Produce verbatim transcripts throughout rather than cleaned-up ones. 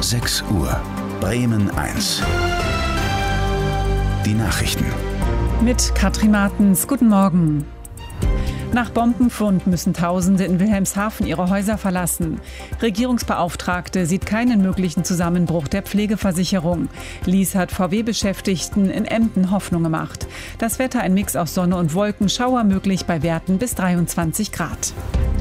sechs Uhr. Bremen eins. Die Nachrichten. Mit Katrin Martens. Guten Morgen. Nach Bombenfund müssen Tausende in Wilhelmshaven ihre Häuser verlassen. Regierungsbeauftragte sieht keinen möglichen Zusammenbruch der Pflegeversicherung. Lies hat V W-Beschäftigten in Emden Hoffnung gemacht. Das Wetter ein Mix aus Sonne und Wolken, Schauer möglich bei Werten bis dreiundzwanzig Grad.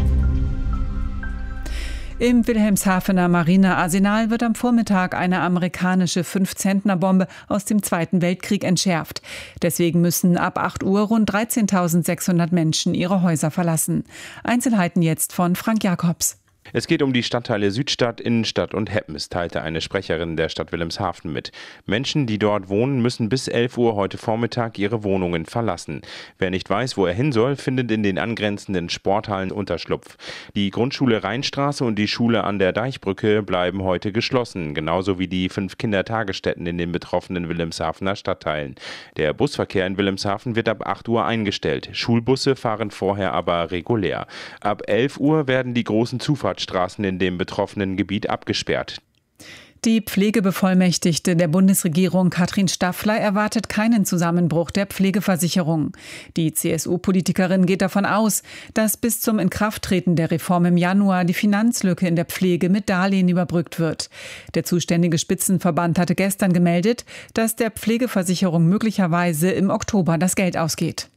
Im Wilhelmshavener Marinearsenal wird am Vormittag eine amerikanische fünf-Zentner-Bombe aus dem Zweiten Weltkrieg entschärft. Deswegen müssen ab acht Uhr rund dreizehntausendsechshundert Menschen ihre Häuser verlassen. Einzelheiten jetzt von Frank Jakobs. Es geht um die Stadtteile Südstadt, Innenstadt und Heppens, teilte eine Sprecherin der Stadt Wilhelmshaven mit. Menschen, die dort wohnen, müssen bis elf Uhr heute Vormittag ihre Wohnungen verlassen. Wer nicht weiß, wo er hin soll, findet in den angrenzenden Sporthallen Unterschlupf. Die Grundschule Rheinstraße und die Schule an der Deichbrücke bleiben heute geschlossen, genauso wie die fünf Kindertagesstätten in den betroffenen Wilhelmshavener Stadtteilen. Der Busverkehr in Wilhelmshaven wird ab acht Uhr eingestellt. Schulbusse fahren vorher aber regulär. Ab elf Uhr werden die großen Zufahrtsstraßen Straßen in dem betroffenen Gebiet abgesperrt. Die Pflegebevollmächtigte der Bundesregierung Katrin Staffler erwartet keinen Zusammenbruch der Pflegeversicherung. Die C S U-Politikerin geht davon aus, dass bis zum Inkrafttreten der Reform im Januar die Finanzlücke in der Pflege mit Darlehen überbrückt wird. Der zuständige Spitzenverband hatte gestern gemeldet, dass der Pflegeversicherung möglicherweise im Oktober das Geld ausgeht.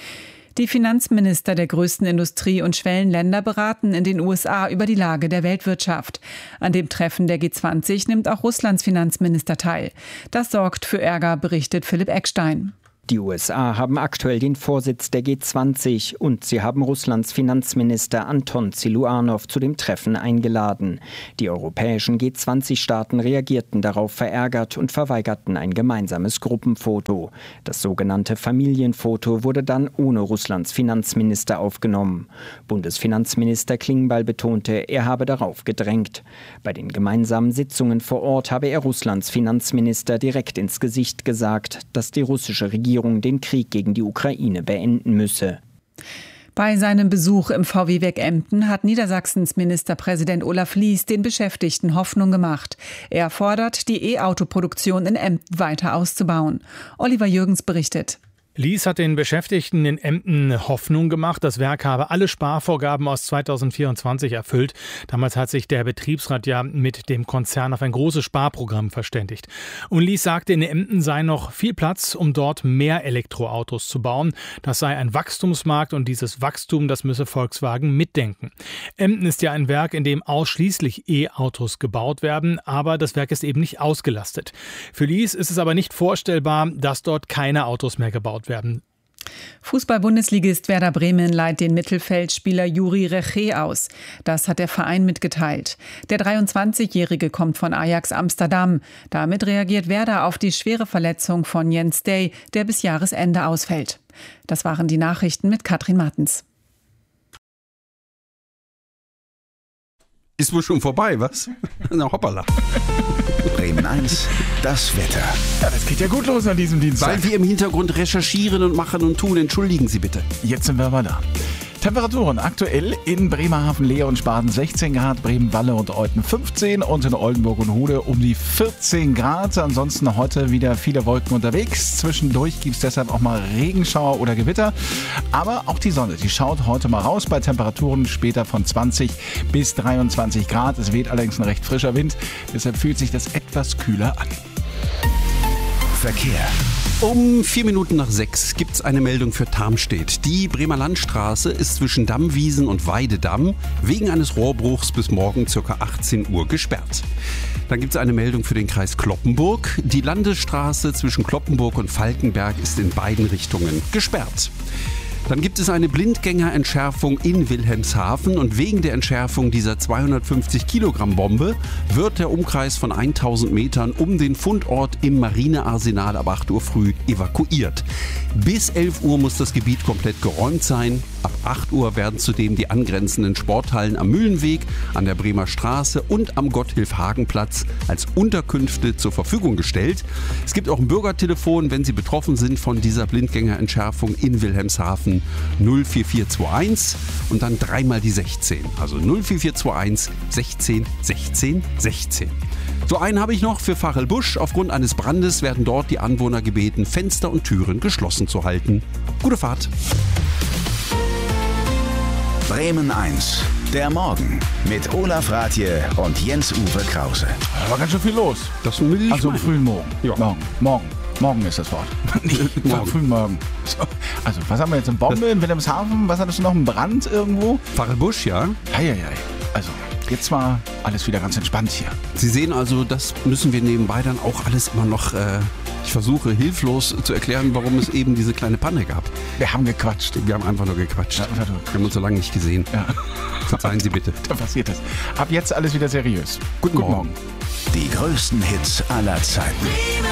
Die Finanzminister der größten Industrie- und Schwellenländer beraten in den U S A über die Lage der Weltwirtschaft. An dem Treffen der G zwanzig nimmt auch Russlands Finanzminister teil. Das sorgt für Ärger, berichtet Philipp Eckstein. Die U S A haben aktuell den Vorsitz der G zwanzig und sie haben Russlands Finanzminister Anton Siluanow zu dem Treffen eingeladen. Die europäischen G zwanzig Staaten reagierten darauf verärgert und verweigerten ein gemeinsames Gruppenfoto. Das sogenannte Familienfoto wurde dann ohne Russlands Finanzminister aufgenommen. Bundesfinanzminister Klingbeil betonte, er habe darauf gedrängt. Bei den gemeinsamen Sitzungen vor Ort habe er Russlands Finanzminister direkt ins Gesicht gesagt, dass die russische Regierung den Krieg gegen die Ukraine beenden müsse. Bei seinem Besuch im V W-Werk Emden hat Niedersachsens Ministerpräsident Olaf Lies den Beschäftigten Hoffnung gemacht. Er fordert, die E-Auto-Produktion in Emden weiter auszubauen. Oliver Jürgens berichtet. Lies hat den Beschäftigten in Emden Hoffnung gemacht. Das Werk habe alle Sparvorgaben aus zweitausendvierundzwanzig erfüllt. Damals hat sich der Betriebsrat ja mit dem Konzern auf ein großes Sparprogramm verständigt. Und Lies sagte, in Emden sei noch viel Platz, um dort mehr Elektroautos zu bauen. Das sei ein Wachstumsmarkt und dieses Wachstum, das müsse Volkswagen mitdenken. Emden ist ja ein Werk, in dem ausschließlich E-Autos gebaut werden, aber das Werk ist eben nicht ausgelastet. Für Lies ist es aber nicht vorstellbar, dass dort keine Autos mehr gebaut werden. Fußball-Bundesligist Werder Bremen leiht den Mittelfeldspieler Juri Reche aus. Das hat der Verein mitgeteilt. Der dreiundzwanzigjährige kommt von Ajax Amsterdam. Damit reagiert Werder auf die schwere Verletzung von Jens Day, der bis Jahresende ausfällt. Das waren die Nachrichten mit Katrin Martens. Ist wohl schon vorbei, was? Na hoppala. Bremen eins, das Wetter. Ja, das geht ja gut los an diesem Dienstag. Weil wir im Hintergrund recherchieren und machen und tun. Entschuldigen Sie bitte. Jetzt sind wir aber da. Temperaturen aktuell in Bremerhaven, Leer und Spaden sechzehn Grad, Bremen-Walle und Olten fünfzehn und in Oldenburg und Hude um die vierzehn Grad. Ansonsten heute wieder viele Wolken unterwegs. Zwischendurch gibt es deshalb auch mal Regenschauer oder Gewitter. Aber auch die Sonne, die schaut heute mal raus bei Temperaturen später von zwanzig bis dreiundzwanzig Grad. Es weht allerdings ein recht frischer Wind, deshalb fühlt sich das etwas kühler an. Verkehr. Um vier Minuten nach sechs gibt es eine Meldung für Tarmstedt. Die Bremer Landstraße ist zwischen Dammwiesen und Weidedamm wegen eines Rohrbruchs bis morgen ca. achtzehn Uhr gesperrt. Dann gibt es eine Meldung für den Kreis Cloppenburg. Die Landesstraße zwischen Cloppenburg und Falkenberg ist in beiden Richtungen gesperrt. Dann gibt es eine Blindgängerentschärfung in Wilhelmshaven und wegen der Entschärfung dieser zweihundertfünfzig Kilogramm Bombe wird der Umkreis von tausend Metern um den Fundort im Marinearsenal ab acht Uhr früh evakuiert. Bis elf Uhr muss das Gebiet komplett geräumt sein. Ab acht Uhr werden zudem die angrenzenden Sporthallen am Mühlenweg, an der Bremer Straße und am Gotthilf-Hagen-Platz als Unterkünfte zur Verfügung gestellt. Es gibt auch ein Bürgertelefon, wenn Sie betroffen sind von dieser Blindgängerentschärfung in Wilhelmshaven. null vier vier zwei eins und dann dreimal die sechzehn. Also null vier vier zwei eins sechzehn sechzehn sechzehn. So einen habe ich noch für Fachelbusch. Aufgrund eines Brandes werden dort die Anwohner gebeten, Fenster und Türen geschlossen zu halten. Gute Fahrt. Bremen eins, der Morgen mit Olaf Rathje und Jens-Uwe Krause. Da war ganz schön viel los. Das will ich Also am meinen. frühen Morgen. Ja. Morgen. Morgen. Morgen ist das Wort. Nicht Morgen. am frühen Morgen. So. Also, was haben wir jetzt? Eine Bombe in Wilhelmshaven? Was hattest du noch? Ein Brand irgendwo? Fachelbusch, ja. Eieiei. Also, jetzt mal alles wieder ganz entspannt hier. Sie sehen also, das müssen wir nebenbei dann auch alles immer noch, äh, ich versuche hilflos zu erklären, warum es eben diese kleine Panne gab. Wir haben gequatscht. Wir haben einfach nur gequatscht. Ja, einfach nur Wir haben uns so lange nicht gesehen. Ja. Verzeihen Sie bitte. Da passiert das. Ab jetzt alles wieder seriös. Guten Morgen. Die größten Hits aller Zeiten.